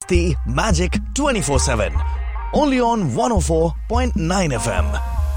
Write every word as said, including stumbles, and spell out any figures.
Masti Magic twenty four seven. Only on one oh four point nine F M.